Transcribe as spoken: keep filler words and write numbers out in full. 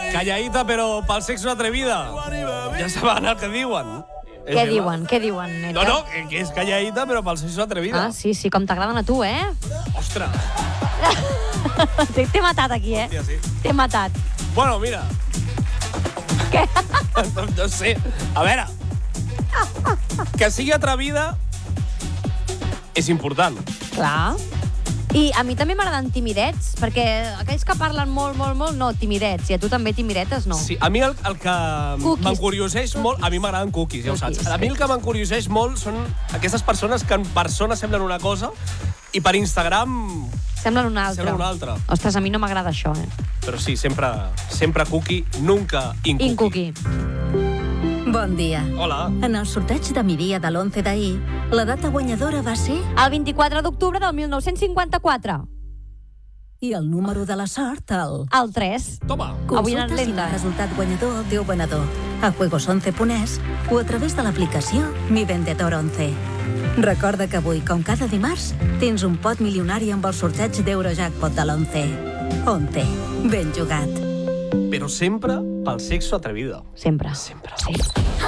Calladita, però pel sexo atrevida. Ja saben el que diuen. Què diuen? Què diuen? No, no, que és calladita, però pel sexo atrevida. Ah, sí, sí, com t'agraden a tu, eh? Ostres. T'he matat aquí, eh? Hòstia, sí. T'he matat. Bueno, mira. Què? No, no sé. A veure. Que sigui atrevida és important. Clar. I a mi també m'agraden timidets, perquè aquells que parlen molt, molt, molt, no, timidets. I a tu també timidetes, no? Sí, a mi el, el que Cookies. m'encurioseix molt... A mi m'agraden cookies, ja ho saps. Cookies, A mi el que m'encurioseix molt són aquestes persones que en persona semblen una cosa i per Instagram Semblen una altra. semblen una altra. Ostres, a mi no m'agrada això, eh? Però sí, sempre, sempre cookie, nunca in In cookie. cookie. Bon dia. Hola. En el sorteig de migdia de l'onze d'ahir, la data guanyadora va ser... El vint-i-quatre d'octubre del mil nou-cents cinquanta-quatre. I el número de la sort, el... El tres. Toma. Avui Consulta anant si lenta. l'ha resultat guanyador el teu venedor a juegos once punt es o a través de l'aplicació Mi Vendedor onze. Recorda que avui, com cada dimarts, tens un pot milionari amb el sorteig d'Eurojackpot de l'onze. onze. Ben jugat. Però sempre pel sexo atrevida. Sempre. Sempre. Sí.